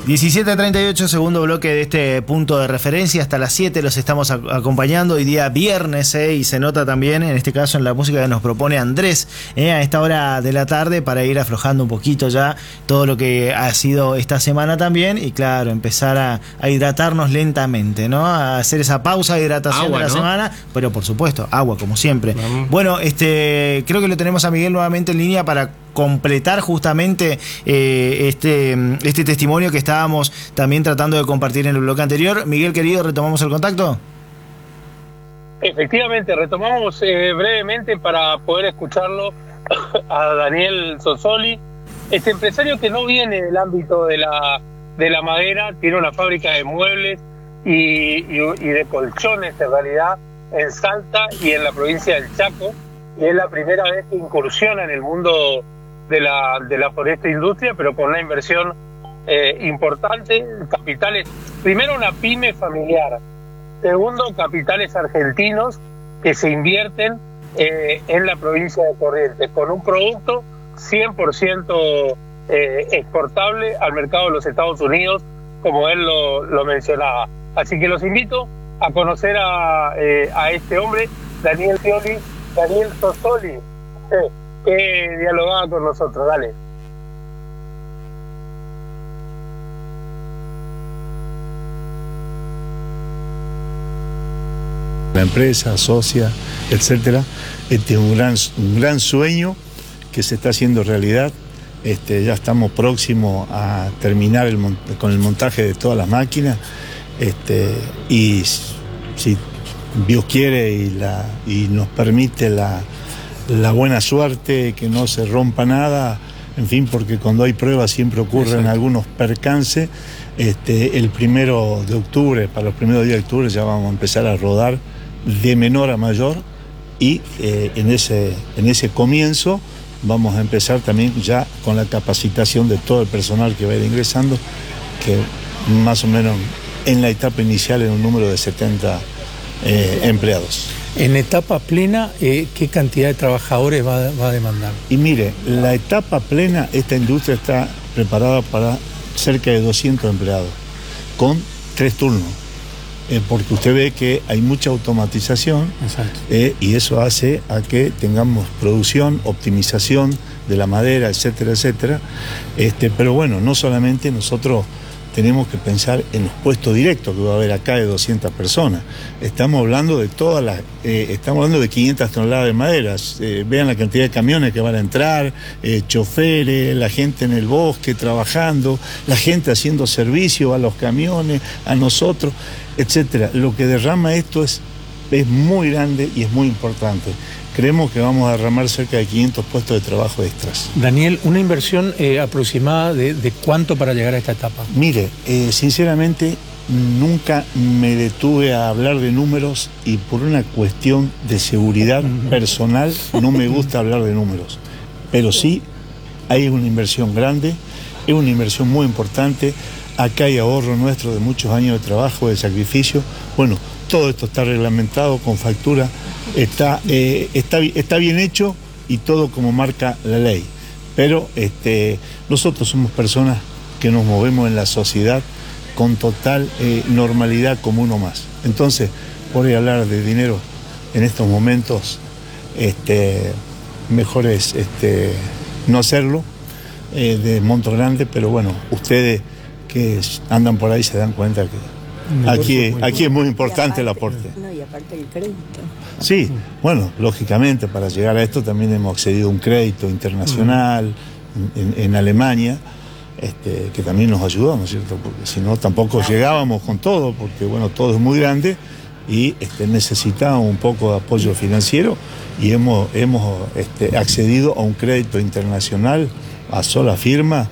17:38, segundo bloque de este punto de referencia. Hasta las 7 los estamos acompañando. Hoy día viernes, y se nota también, en este caso, en la música que nos propone Andrés, a esta hora de la tarde, para ir aflojando un poquito ya todo lo que ha sido esta semana también. Y claro, empezar a hidratarnos lentamente, ¿no? A hacer esa pausa de hidratación agua, de la semana. Pero por supuesto, agua, como siempre. Bueno, creo que lo tenemos a Miguel nuevamente en línea para completar justamente este testimonio que estábamos también tratando de compartir en el bloque anterior. Miguel, querido, ¿retomamos el contacto? Efectivamente, retomamos brevemente para poder escucharlo a Daniel Sossoli, este empresario que no viene del ámbito de la madera, tiene una fábrica de muebles y de colchones en realidad en Salta y en la provincia del Chaco, y es la primera vez que incursiona en el mundo de la foresta industria, pero con una inversión importante, capitales, primero una pyme familiar, segundo capitales argentinos que se invierten en la provincia de Corrientes, con un producto 100% exportable al mercado de los Estados Unidos, como él lo mencionaba. Así que los invito a conocer a este hombre, Daniel Sossoli, que dialogaba con nosotros. Dale. La empresa, socia, etcétera. Este es un gran sueño que se está haciendo realidad. Ya estamos próximos a terminar con el montaje de todas las máquinas. Y si Dios quiere y nos permite la buena suerte, que no se rompa nada, en fin, porque cuando hay pruebas siempre ocurren algunos percances. El 1 de octubre, para los primeros días de octubre, ya vamos a empezar a rodar de menor a mayor, y en ese comienzo vamos a empezar también ya con la capacitación de todo el personal que va a ir ingresando, que más o menos en la etapa inicial en un número de 70 empleados. En etapa plena, ¿qué cantidad de trabajadores va a demandar? Y mire, la etapa plena, esta industria está preparada para cerca de 200 empleados, con 3 turnos. Porque usted ve que hay mucha automatización. Exacto. Y eso hace a que tengamos producción, optimización de la madera, etcétera, etcétera. Pero bueno, no solamente nosotros tenemos que pensar en los puestos directos que va a haber acá de 200 personas. Estamos hablando de estamos hablando de 500 toneladas de madera. Vean la cantidad de camiones que van a entrar, choferes, la gente en el bosque trabajando, la gente haciendo servicio a los camiones, a nosotros, etcétera. Lo que derrama esto es muy grande y es muy importante. Creemos que vamos a derramar cerca de 500 puestos de trabajo extras. Daniel, ¿una inversión aproximada de cuánto para llegar a esta etapa? Mire, sinceramente nunca me detuve a hablar de números, y por una cuestión de seguridad personal no me gusta hablar de números. Pero sí, hay una inversión grande, es una inversión muy importante. Acá hay ahorro nuestro de muchos años de trabajo, de sacrificio. Bueno, todo esto está reglamentado con factura, está bien hecho y todo como marca la ley. Pero nosotros somos personas que nos movemos en la sociedad con total normalidad como uno más. Entonces, por ahí hablar de dinero en estos momentos, mejor es no hacerlo de monto grande, pero bueno, ustedes que andan por ahí se dan cuenta que aquí es muy importante el aporte. No, y aparte el crédito. Sí, bueno, lógicamente para llegar a esto también hemos accedido a un crédito internacional en Alemania, que también nos ayudó, ¿no es cierto? Porque si no tampoco llegábamos con todo, porque bueno, todo es muy grande y necesitamos un poco de apoyo financiero, y hemos accedido a un crédito internacional a sola firma,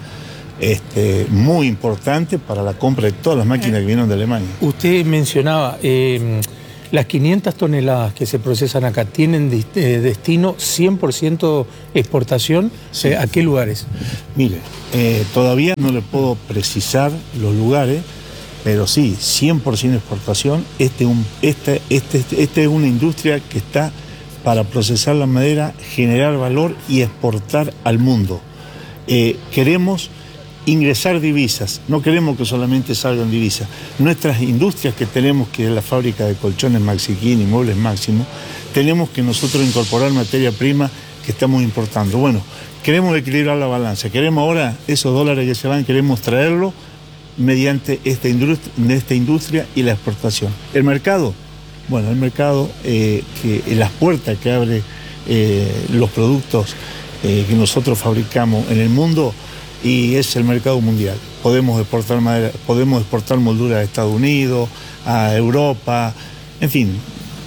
muy importante para la compra de todas las máquinas que vinieron de Alemania. Usted mencionaba las 500 toneladas que se procesan acá, ¿tienen destino 100% exportación? Sí. ¿A qué lugares? Mire, todavía no le puedo precisar los lugares, pero sí, 100% exportación. Esta es una industria que está para procesar la madera, generar valor y exportar al mundo. Queremos ingresar divisas. No queremos que solamente salgan divisas. Nuestras industrias que tenemos, que es la fábrica de colchones Maxiquín y muebles Máximo, tenemos que nosotros incorporar materia prima que estamos importando. Bueno, queremos equilibrar la balanza. Queremos ahora esos dólares que se van, queremos traerlos mediante esta industria y la exportación. El mercado, bueno, el mercado, que las puertas que abre los productos que nosotros fabricamos en el mundo, y es el mercado mundial. Podemos exportar madera, podemos exportar molduras a Estados Unidos, a Europa, en fin,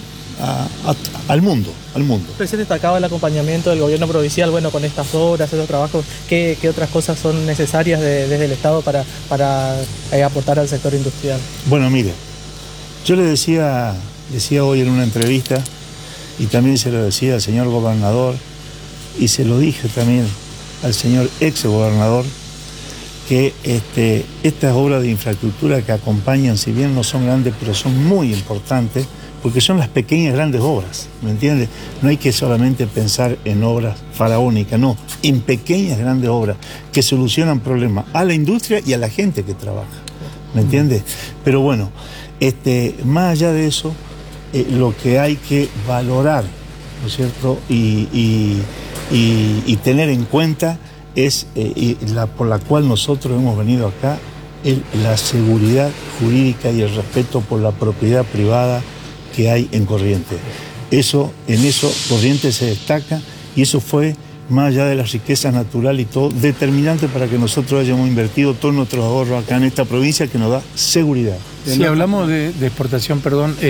al mundo. Recién destacaba el acompañamiento del gobierno provincial, bueno, con estas obras, estos trabajos. ¿Qué otras cosas son necesarias desde el Estado para aportar al sector industrial? Bueno, mire, yo le decía hoy en una entrevista, y también se lo decía al señor gobernador, y se lo dije también al señor ex gobernador, que estas obras de infraestructura que acompañan, si bien no son grandes, pero son muy importantes, porque son las pequeñas grandes obras, ¿me entiendes? No hay que solamente pensar en obras faraónicas, no, en pequeñas grandes obras que solucionan problemas a la industria y a la gente que trabaja, ¿me entiendes? Pero bueno, más allá de eso, lo que hay que valorar, ¿no es cierto? Y tener en cuenta es por la cual nosotros hemos venido acá, la seguridad jurídica y el respeto por la propiedad privada que hay en Corrientes. En eso Corrientes se destaca, y eso fue, más allá de las riquezas naturales y todo, determinante para que nosotros hayamos invertido todos nuestros ahorros acá en esta provincia, que nos da seguridad. Si hablamos de exportación,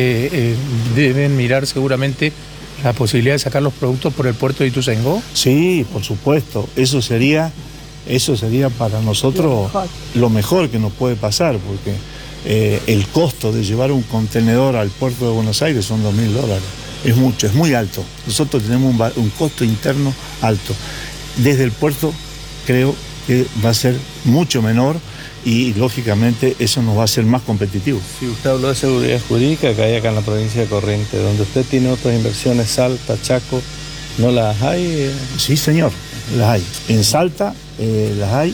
deben mirar seguramente la posibilidad de sacar los productos por el puerto de Ituzaingó. Sí, por supuesto. Eso sería para nosotros lo mejor que nos puede pasar, porque el costo de llevar un contenedor al puerto de Buenos Aires son $2.000. Es mucho, es muy alto. Nosotros tenemos un costo interno alto. Desde el puerto creo que va a ser mucho menor, y lógicamente eso nos va a hacer más competitivos. Si usted habló de seguridad jurídica que hay acá en la provincia de Corrientes, donde usted tiene otras inversiones, Salta, Chaco, ¿no las hay? Sí, señor, las hay. En Salta las hay.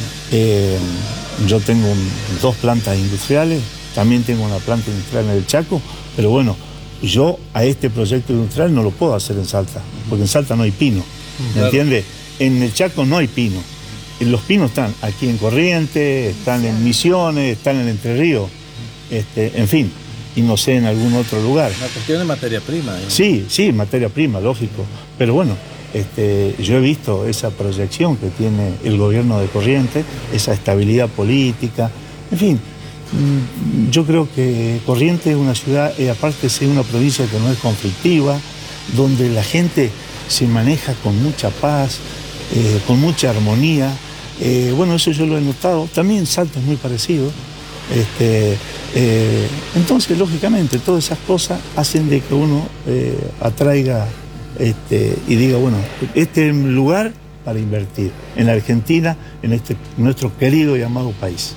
Yo tengo 2 plantas industriales, también tengo una planta industrial en el Chaco, pero bueno, yo a este proyecto industrial no lo puedo hacer en Salta, porque en Salta no hay pino, ¿me entiende? En el Chaco no hay pino. Los pinos están aquí en Corrientes, están en Misiones, están en Entre Ríos, en fin, y no sé en algún otro lugar. Una cuestión de materia prima. Sí, materia prima, lógico, pero bueno, yo he visto esa proyección que tiene el gobierno de Corrientes, esa estabilidad política, en fin. Yo creo que Corrientes es una ciudad, aparte de ser una provincia que no es conflictiva, donde la gente se maneja con mucha paz, con mucha armonía. Bueno, eso yo lo he notado. También Salta es muy parecido. Entonces, lógicamente, todas esas cosas hacen de que uno atraiga y diga, bueno, este es el lugar para invertir en la Argentina, en nuestro querido y amado país.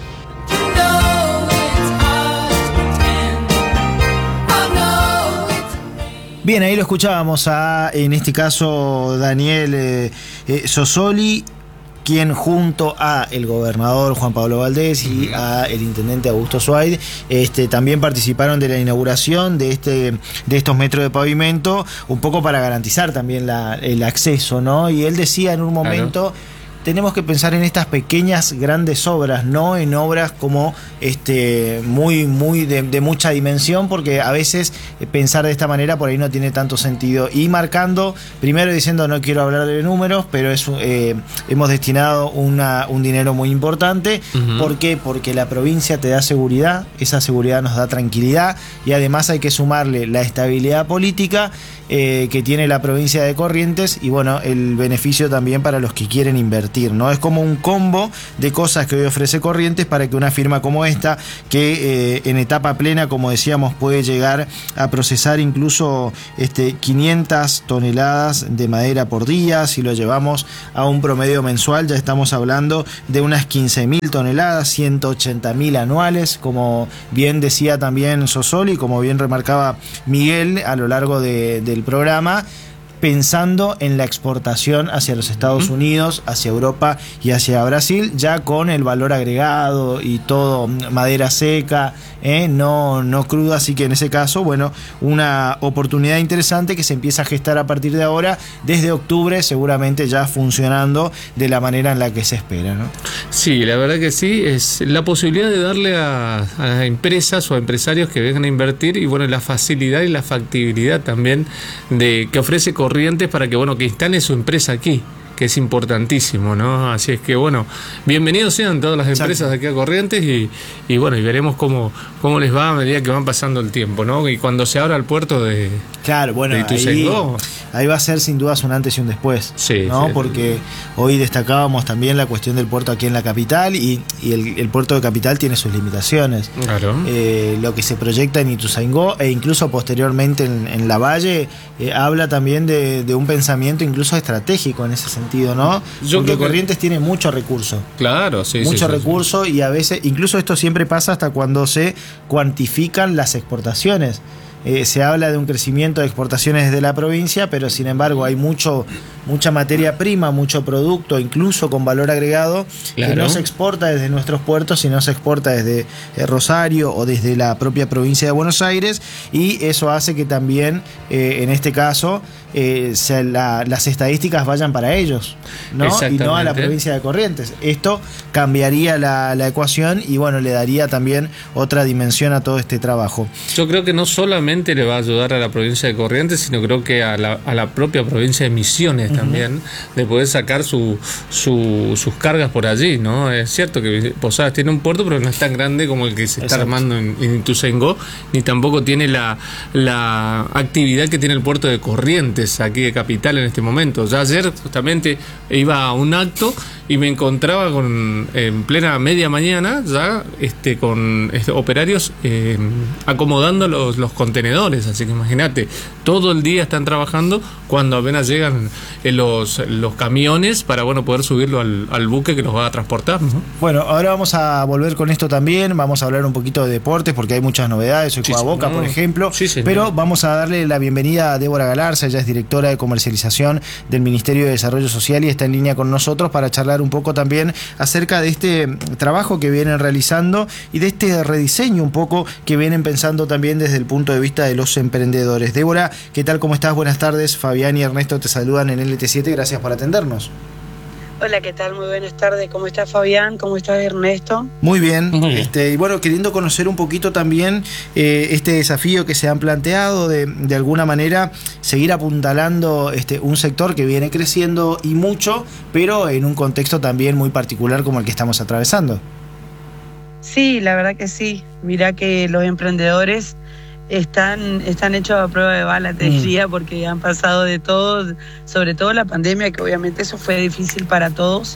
Bien, ahí lo escuchábamos en este caso, Daniel Sossoli, quien junto a el gobernador Juan Pablo Valdés y a el intendente Augusto Zuaid también participaron de la inauguración de estos metros de pavimento, un poco para garantizar también el acceso, ¿no? Y él decía en un momento, tenemos que pensar en estas pequeñas grandes obras, no en obras como muy de mucha dimensión, porque a veces pensar de esta manera por ahí no tiene tanto sentido. Y marcando, primero diciendo, no quiero hablar de números, pero hemos destinado un dinero muy importante. ¿Por qué? Porque la provincia te da seguridad, esa seguridad nos da tranquilidad, y además hay que sumarle la estabilidad política que tiene la provincia de Corrientes, y bueno, el beneficio también para los que quieren invertir, ¿no? Es como un combo de cosas que hoy ofrece Corrientes para que una firma como esta, que en etapa plena, como decíamos, puede llegar a procesar incluso 500 toneladas de madera por día. Si lo llevamos a un promedio mensual, ya estamos hablando de unas 15.000 toneladas, 180.000 anuales, como bien decía también Sossoli, como bien remarcaba Miguel a lo largo del programa. pensando en la exportación hacia los Estados Unidos, hacia Europa y hacia Brasil, ya con el valor agregado y todo, madera seca, no cruda, así que en ese caso, bueno, una oportunidad interesante que se empieza a gestar a partir de ahora, desde octubre seguramente ya funcionando de la manera en la que se espera, ¿no? Sí, la verdad que sí, es la posibilidad de darle a empresas o a empresarios que vengan a invertir y bueno, la facilidad y la factibilidad también de que ofrece Corrientes para que bueno, que instale su empresa aquí, que es importantísimo, ¿no? Así es que bueno, bienvenidos sean todas las empresas de aquí a Corrientes y bueno, y veremos cómo les va a medida que van pasando el tiempo, ¿no? Y cuando se abra el puerto de Ituzaingó, ahí va a ser sin dudas un antes y un después, sí, ¿no? Sí, porque hoy destacábamos también la cuestión del puerto aquí en la capital y el puerto de capital tiene sus limitaciones. Claro. Lo que se proyecta en Ituzaingó e incluso posteriormente en La Valle habla también de un pensamiento incluso estratégico en ese sentido, ¿no? Porque Corrientes tiene mucho recurso. Claro, sí. Mucho recurso y a veces, incluso esto siempre pasa hasta cuando se cuantifican las exportaciones. Se habla de un crecimiento de exportaciones desde la provincia, pero sin embargo hay mucha materia prima, mucho producto, incluso con valor agregado, que no se exporta desde nuestros puertos, sino se exporta desde Rosario o desde la propia provincia de Buenos Aires, y eso hace que también, en este caso, las estadísticas vayan para ellos, ¿no? Y no a la provincia de Corrientes. Esto cambiaría la ecuación y bueno, le daría también otra dimensión a todo este trabajo. Yo creo que no solamente le va a ayudar a la provincia de Corrientes, sino creo que a la propia provincia de Misiones también, de poder sacar sus cargas por allí, ¿no? Es cierto que Posadas tiene un puerto, pero no es tan grande como el que se está armando en Ituzaingó, ni tampoco tiene la actividad que tiene el puerto de Corrientes, aquí de Capital en este momento. Ya ayer justamente iba a un acto y me encontraba en plena media mañana ya con operarios acomodando los contenedores, así que imagínate, todo el día están trabajando cuando apenas llegan los camiones para bueno, poder subirlo al buque que los va a transportar, ¿no? Bueno, ahora vamos a volver con esto también, vamos a hablar un poquito de deportes porque hay muchas novedades, hoy juega Boca, por ejemplo, pero vamos a darle la bienvenida a Débora Galarza. Ella es directora de comercialización del Ministerio de Desarrollo Social y está en línea con nosotros para charlar un poco también acerca de este trabajo que vienen realizando y de este rediseño un poco que vienen pensando también desde el punto de vista de los emprendedores. Débora, ¿qué tal? ¿Cómo estás? Buenas tardes. Fabián y Ernesto te saludan en LT7. Gracias por atendernos. Hola, ¿qué tal? Muy buenas tardes. ¿Cómo estás, Fabián? ¿Cómo estás, Ernesto? Muy bien. Y bueno, queriendo conocer un poquito también este desafío que se han planteado de alguna manera seguir apuntalando un sector que viene creciendo y mucho, pero en un contexto también muy particular como el que estamos atravesando. Sí, la verdad que sí. Mirá que los emprendedores están hechos a prueba de bala, te diría, porque han pasado de todo, sobre todo la pandemia, que obviamente eso fue difícil para todos.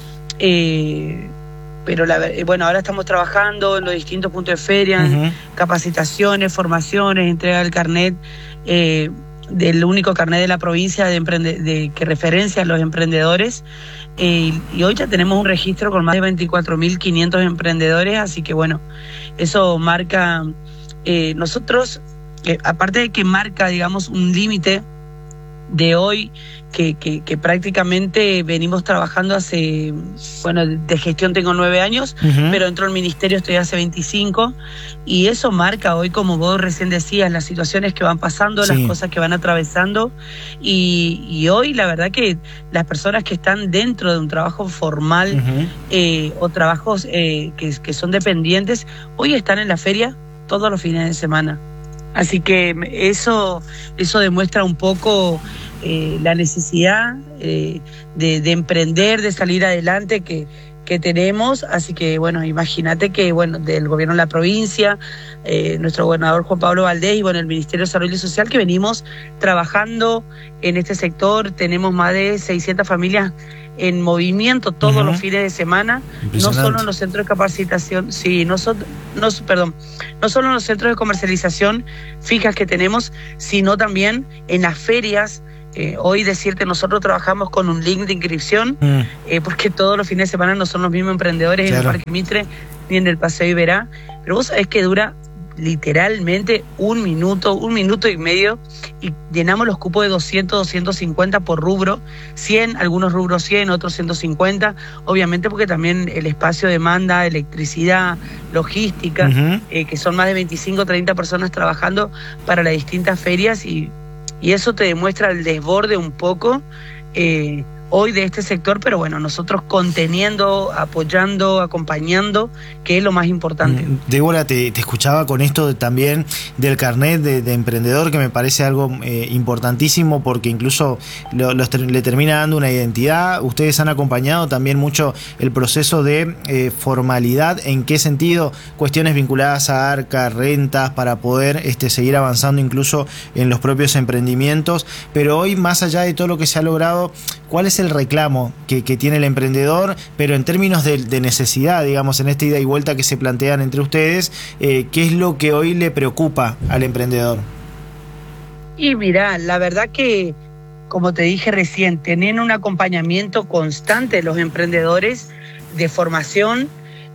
Pero bueno, ahora estamos trabajando en los distintos puntos de feria, capacitaciones, formaciones, entrega del carnet, del único carnet de la provincia que referencia a los emprendedores. Y hoy ya tenemos un registro con más de 24.500 emprendedores, así que bueno, eso marca... nosotros, aparte de que marca, digamos, un límite de hoy que prácticamente venimos trabajando de gestión tengo 9 años, pero dentro del ministerio estoy hace 25, y eso marca hoy, como vos recién decías, las situaciones que van pasando, las cosas que van atravesando, y hoy la verdad que las personas que están dentro de un trabajo formal o trabajos que son dependientes, hoy están en la feria todos los fines de semana. Así que eso demuestra un poco la necesidad de emprender, de salir adelante que tenemos. Así que bueno, imagínate que bueno, del gobierno de la provincia, nuestro gobernador Juan Pablo Valdés y bueno, el Ministerio de Desarrollo Social, que venimos trabajando en este sector. Tenemos más de 600 familias en movimiento todos los fines de semana, no solo en los centros de capacitación, no solo en los centros de comercialización fijas que tenemos, sino también en las ferias. Hoy decirte, nosotros trabajamos con un link de inscripción, porque todos los fines de semana no son los mismos emprendedores en el Parque Mitre ni en el Paseo Iberá, pero vos sabés que dura literalmente un minuto y medio, y llenamos los cupos de 200, 250 por rubro, 100, algunos rubros 100, otros 150, obviamente porque también el espacio demanda electricidad, logística, que son más de 25, 30 personas trabajando para las distintas ferias, y eso te demuestra el desborde un poco hoy de este sector, pero bueno, nosotros conteniendo, apoyando, acompañando, que es lo más importante. Débora, te escuchaba con esto también del carnet de emprendedor, que me parece algo importantísimo, porque incluso le termina dando una identidad. Ustedes han acompañado también mucho el proceso de formalidad. ¿En qué sentido? Cuestiones vinculadas a ARCA, rentas, para poder seguir avanzando incluso en los propios emprendimientos. Pero hoy, más allá de todo lo que se ha logrado, ¿cuál es el reclamo que tiene el emprendedor, pero en términos de necesidad, digamos, en esta ida y vuelta que se plantean entre ustedes, qué es lo que hoy le preocupa al emprendedor? Y mirá, la verdad que, como te dije recién, tener un acompañamiento constante de los emprendedores, de formación,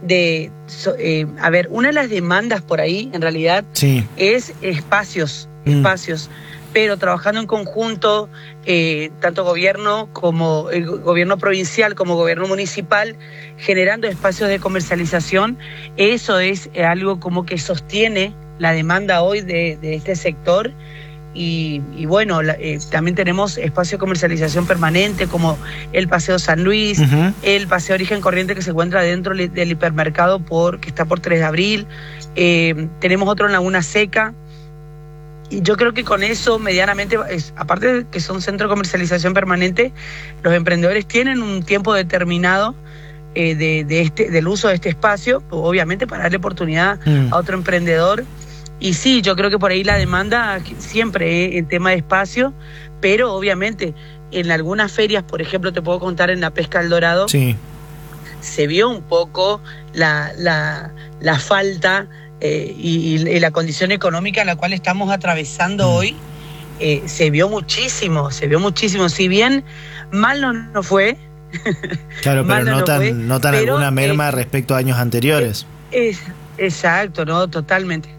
una de las demandas por ahí, en realidad, es espacios, pero trabajando en conjunto, tanto gobierno como el gobierno provincial como gobierno municipal, generando espacios de comercialización. Eso es algo como que sostiene la demanda hoy de este sector. Y bueno, también tenemos espacios de comercialización permanente como el Paseo San Luis, el Paseo Origen Corriente, que se encuentra dentro del hipermercado que está por 3 de abril. Tenemos otro en Laguna Seca. Y yo creo que con eso, medianamente, aparte de que son centros de comercialización permanente, los emprendedores tienen un tiempo determinado del uso de este espacio, obviamente para darle oportunidad a otro emprendedor. Y sí, yo creo que por ahí la demanda siempre en tema de espacio, pero obviamente en algunas ferias, por ejemplo, te puedo contar en la Pesca del Dorado, se vio un poco la falta y la condición económica en la cual estamos atravesando hoy. Se vio muchísimo. Si bien mal no fue. Claro, pero notan alguna merma respecto a años anteriores. Exacto, ¿no? Totalmente.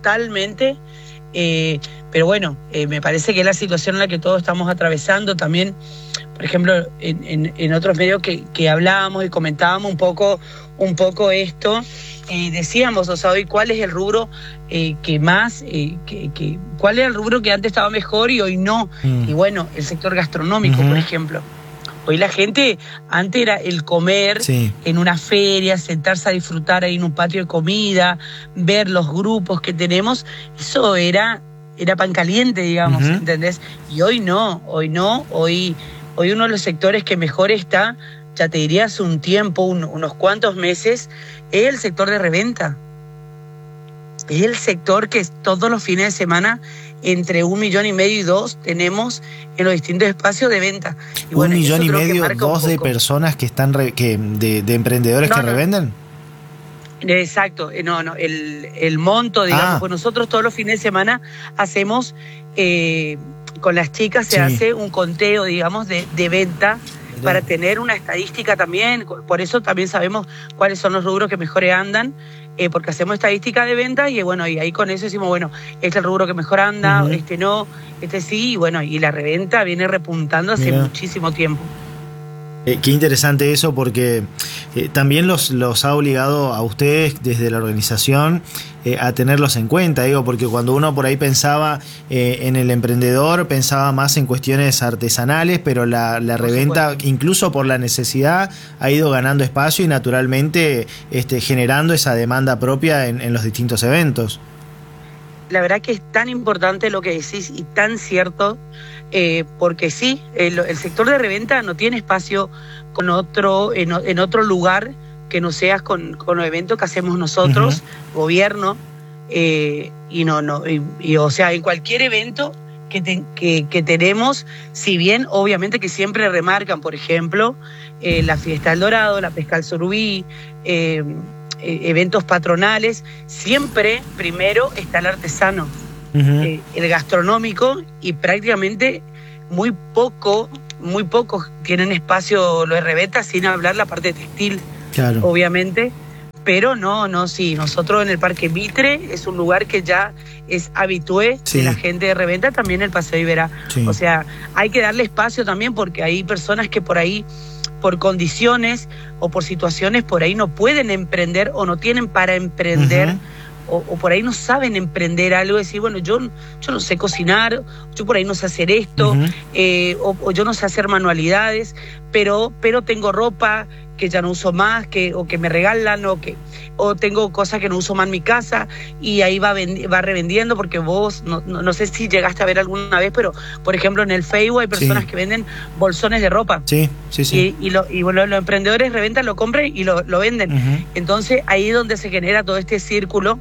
Pero bueno, me parece que es la situación en la que todos estamos atravesando. También, por ejemplo, en otros medios que hablábamos y comentábamos un poco esto, decíamos, o sea, hoy cuál es el rubro que más, cuál era el rubro que antes estaba mejor y hoy no. Y bueno, el sector gastronómico, por ejemplo. Hoy la gente, antes era el comer en una feria, sentarse a disfrutar ahí en un patio de comida, ver los grupos que tenemos, eso era pan caliente, digamos, ¿entendés? Y hoy no, hoy uno de los sectores que mejor está, ya te diría hace un tiempo, unos cuantos meses, es el sector de reventa. Es el sector que todos los fines de semana, entre 1,5 millones y 2 tenemos en los distintos espacios de venta. Y 1,5 millones, 2 de personas que están de emprendedores que revenden. Exacto, el monto, digamos, pues nosotros todos los fines de semana hacemos, con las chicas se hace un conteo, digamos, de venta, para tener una estadística también. Por eso también sabemos cuáles son los rubros que mejor andan, porque hacemos estadística de venta y bueno, y ahí con eso decimos, bueno, este es el rubro que mejor anda, este no, este sí, y bueno, y la reventa viene repuntando hace muchísimo tiempo. Qué interesante eso, porque también los ha obligado a ustedes desde la organización a tenerlos en cuenta, digo, porque cuando uno por ahí pensaba en el emprendedor, pensaba más en cuestiones artesanales, pero la reventa, incluso por la necesidad, ha ido ganando espacio y naturalmente generando esa demanda propia en los distintos eventos. La verdad que es tan importante lo que decís y tan cierto, porque sí, el sector de reventa no tiene espacio en otro lugar que no seas con los eventos que hacemos nosotros, gobierno, o sea, en cualquier evento que tenemos, si bien obviamente que siempre remarcan, por ejemplo, la Fiesta del Dorado, la Pesca del Surubí, eventos patronales, siempre primero está el artesano, el gastronómico, y prácticamente muy pocos tienen espacio los de reventa, sin hablar la parte textil, obviamente, Pero sí, nosotros en el Parque Mitre es un lugar que ya es habitué de la gente de reventa, también el Paseo Iberá. O sea, hay que darle espacio también porque hay personas que por ahí, por condiciones o por situaciones, por ahí no pueden emprender o no tienen para emprender. O por ahí no saben emprender algo, decir, bueno, yo no sé cocinar, yo por ahí no sé hacer esto, o yo no sé hacer manualidades, pero tengo ropa que ya no uso más, o que me regalan, o tengo cosas que no uso más en mi casa, y ahí va revendiendo, porque vos, no sé si llegaste a ver alguna vez, pero por ejemplo en el Facebook hay personas que venden bolsones de ropa. Sí. Y bueno, los emprendedores reventan, lo compran y lo venden. Entonces ahí es donde se genera todo este círculo.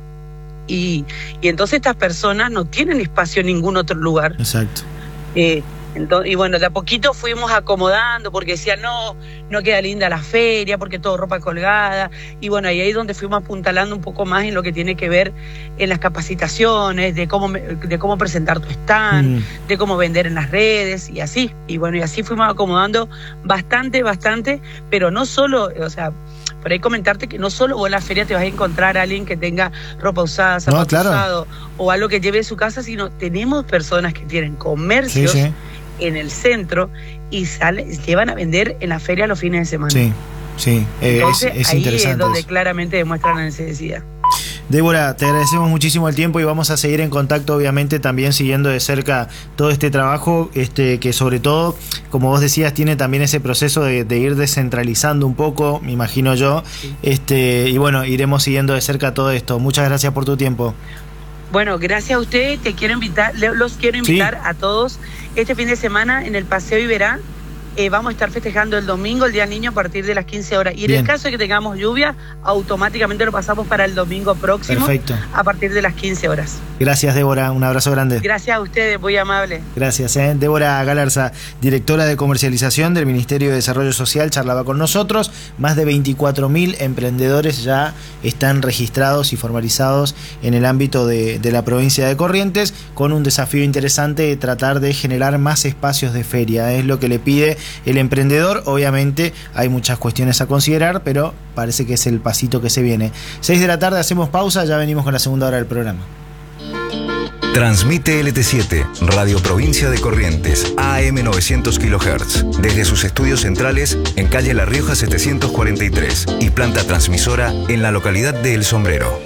Y entonces estas personas no tienen espacio en ningún otro lugar. Exacto. Entonces, y bueno, de a poquito fuimos acomodando, porque decían, no queda linda la feria, porque todo ropa colgada. Y bueno, ahí es donde fuimos apuntalando un poco más en lo que tiene que ver en las capacitaciones, de cómo presentar tu stand, de cómo vender en las redes, y así. Y bueno, y así fuimos acomodando bastante, pero no solo, o sea, por ahí comentarte que no solo vos en la feria te vas a encontrar a alguien que tenha ropa usada, zapatos usados, o algo que lleve de su casa, sino tenemos personas que tienen comercios en el centro y llevan a vender en la feria los fines de semana. Entonces, es ahí interesante. Es donde claramente demuestran la necesidad. Débora, te agradecemos muchísimo el tiempo y vamos a seguir en contacto, obviamente, también siguiendo de cerca todo este trabajo, que sobre todo, como vos decías, tiene también ese proceso de ir descentralizando un poco, me imagino yo, y bueno, iremos siguiendo de cerca todo esto. Muchas gracias por tu tiempo. Bueno, gracias a ustedes, los quiero invitar a todos este fin de semana en el Paseo Iberá. Vamos a estar festejando el domingo, el Día del Niño, a partir de las 15 horas. Y en el caso de que tengamos lluvia, automáticamente lo pasamos para el domingo próximo. Perfecto. A partir de las 15 horas. Gracias, Débora. Un abrazo grande. Gracias a ustedes, muy amable. Gracias. Débora Galarza, directora de comercialización del Ministerio de Desarrollo Social, charlaba con nosotros. Más de 24.000 emprendedores ya están registrados y formalizados en el ámbito de la provincia de Corrientes, con un desafío interesante de tratar de generar más espacios de feria. Es lo que le pide el emprendedor. Obviamente hay muchas cuestiones a considerar, pero parece que es el pasito que se viene. 6 de la tarde, hacemos pausa, ya venimos con la segunda hora del programa. Transmite LT7, Radio Provincia de Corrientes, AM 900 kHz, desde sus estudios centrales en calle La Rioja 743 y planta transmisora en la localidad de El Sombrero.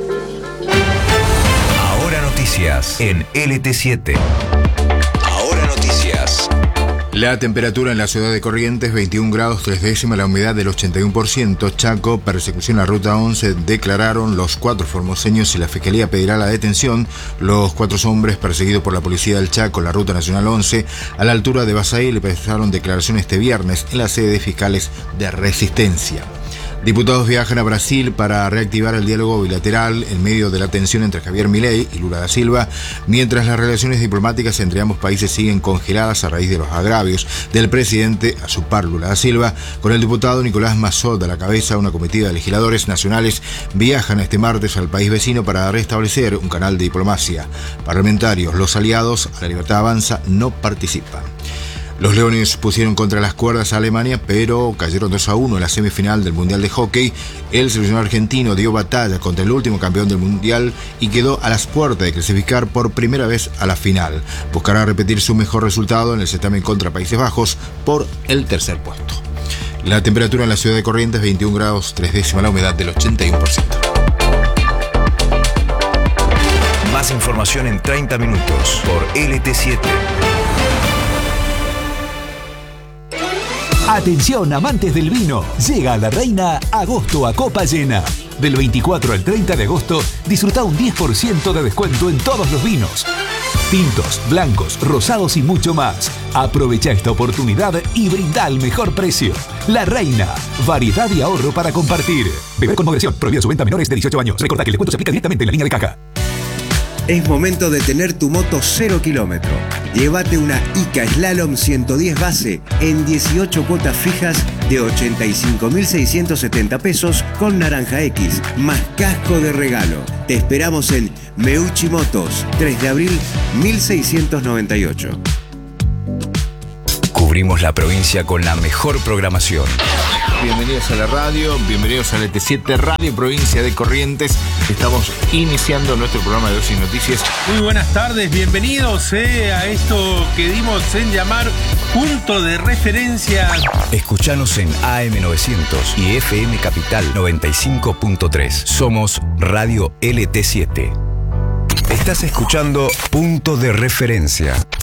Ahora noticias en LT7. Ahora noticias. La temperatura en la ciudad de Corrientes, 21 grados 3 décimas, la humedad del 81%. Chaco, persecución a Ruta 11, declararon los 4 formoseños y la Fiscalía pedirá la detención. Los 4 hombres perseguidos por la Policía del Chaco en la Ruta Nacional 11, a la altura de Basaí, le prestaron declaración este viernes en la sede de fiscales de Resistencia. Diputados viajan a Brasil para reactivar el diálogo bilateral en medio de la tensión entre Javier Milei y Lula da Silva, mientras las relaciones diplomáticas entre ambos países siguen congeladas a raíz de los agravios del presidente a su par Lula da Silva. Con el diputado Nicolás Massot a la cabeza, una comitiva de legisladores nacionales viajan este martes al país vecino para restablecer un canal de diplomacia. Parlamentarios, los aliados a La Libertad Avanza, no participan. Los Leones pusieron contra las cuerdas a Alemania, pero cayeron 2-1 en la semifinal del Mundial de Hockey. El seleccionado argentino dio batalla contra el último campeón del Mundial y quedó a las puertas de clasificar por primera vez a la final. Buscará repetir su mejor resultado en el certamen contra Países Bajos por el tercer puesto. La temperatura en la ciudad de Corrientes, 21 grados 3 décimas, la humedad del 81%. Más información en 30 minutos por LT7. Atención, amantes del vino. Llega a La Reina agosto a copa llena. Del 24 al 30 de agosto, disfruta un 10% de descuento en todos los vinos. Tintos, blancos, rosados y mucho más. Aprovecha esta oportunidad y brinda el mejor precio. La Reina. Variedad y ahorro para compartir. Beber con moderación. Prohibida su venta a menores de 18 años. Recordá que el descuento se aplica directamente en la línea de caja. Es momento de tener tu moto 0 kilómetro. Llévate una Ica Slalom 110 base en 18 cuotas fijas de 85.670 pesos con Naranja X, más casco de regalo. Te esperamos en Meucci Motos, 3 de abril 1698. Cubrimos la provincia con la mejor programación. bienvenidos a la radio, bienvenidos a LT7 Radio Provincia de Corrientes. Estamos iniciando nuestro programa de Dosis Noticias. Muy buenas tardes, bienvenidos a esto que dimos en llamar Punto de Referencia. Escuchanos en AM900 y FM Capital 95.3. Somos Radio LT7. Estás escuchando Punto de Referencia.